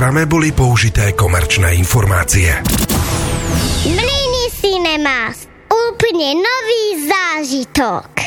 programe boli použité komerčné informácie. Mlyny Cinemas. Úplne nový zážitok.